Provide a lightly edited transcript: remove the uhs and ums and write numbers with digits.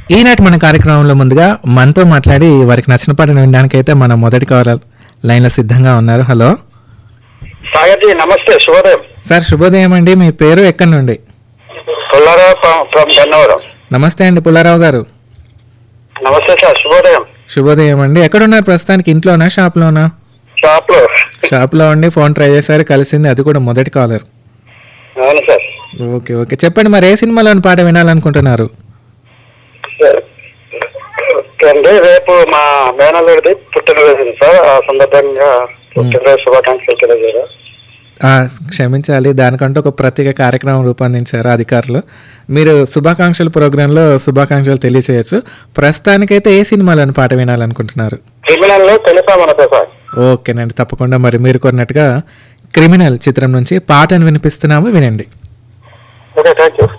ఈనాటి మన కార్యక్రమంలో ముందుగా మనతో మాట్లాడి వారికి నచ్చిన పాటను వినడానికైతే మన మొదటి కాలర్ లైన్లో సిద్ధంగా ఉన్నారు. హలో సాగర్ జీ, నమస్తే, శుభోదయం. సార్, శుభోదయం అండి. మీ పేరు ఎక్కడి నుండి? పుల్లారావు ఫ్రమ్ గన్నవరం. నమస్తే అండి పుల్లారావు గారు. నమస్తే సార్, శుభోదయం. శుభోదయం అండి. ఎక్కడున్నారు ప్రస్తుతానికి? ఇంట్లోనా, షాప్లోనా? షాప్ లో. షాప్లో ఉండి ఫోన్ ట్రై చేశారు, కలిసింది, అది కూడా మొదటి కాలర్. అవును సార్. ఓకే ఓకే, చెప్పండి మరి ఏ సినిమాలోని పాట వినాలనుకుంటున్నారు? అండి, రేపు మా మేనల్లుడిది పుట్టినరోజు సార్. ఆ సందర్భంగా పుట్టినరోజు శుభాకాంక్షలు తెలియజేయరా? క్షమించాలి, దానికంటూ ఒక ప్రత్యేక కార్యక్రమం రూపొందించారు అధికారులు. మీరు శుభాకాంక్షల ప్రోగ్రాంలో శుభాకాంక్షలు తెలియచేయచ్చు. ప్రస్తుతానికైతే ఏ సినిమాలోని పాట వినాలనుకుంటున్నారు? Criminal తెలిసామనతో sir. ఓకేనండి, తప్పకుండా. మరి మీరు కొన్నట్టుగా క్రిమినల్ చిత్రం నుంచి పాటను వినిపిస్తున్నాము, వినండి. Okay, thank you.